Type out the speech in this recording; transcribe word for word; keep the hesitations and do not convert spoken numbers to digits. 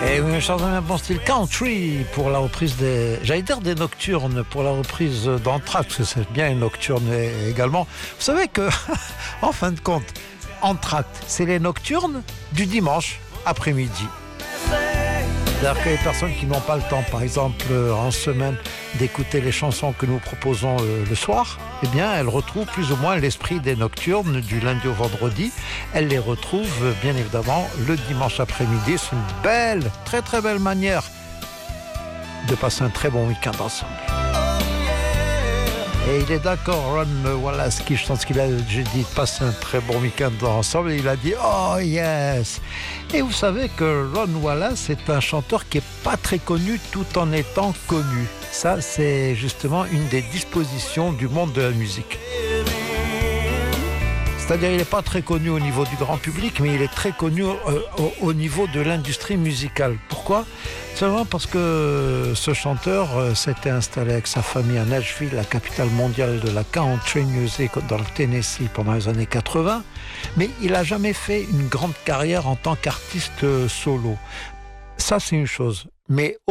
Et oui, mes chers amis, un bon style country pour la reprise des, j'allais dire des nocturnes, pour la reprise d'Anthrax, c'est bien une nocturne également. Vous savez que, en fin de compte, Anthrax, c'est les nocturnes du dimanche après-midi. C'est-à-dire que les personnes qui n'ont pas le temps, par exemple, en semaine, d'écouter les chansons que nous proposons le soir, eh bien, elles retrouvent plus ou moins l'esprit des nocturnes du lundi au vendredi. Elles les retrouvent, bien évidemment, le dimanche après-midi. C'est une belle, très très belle manière de passer un très bon week-end ensemble. Et il est d'accord, Ron Wallace, qui je pense qu'il a, j'ai dit, passer un très bon week-end ensemble, et il a dit « Oh yes !» Et vous savez que Ron Wallace est un chanteur qui n'est pas très connu tout en étant connu. Ça, c'est justement une des dispositions du monde de la musique. C'est-à-dire qu'il n'est pas très connu au niveau du grand public, mais il est très connu euh, au, au niveau de l'industrie musicale. Pourquoi ? Seulement parce que ce chanteur euh, s'était installé avec sa famille à Nashville, la capitale mondiale de la country music dans le Tennessee pendant les années quatre-vingts, mais il n'a jamais fait une grande carrière en tant qu'artiste euh, solo. Ça, c'est une chose. Mais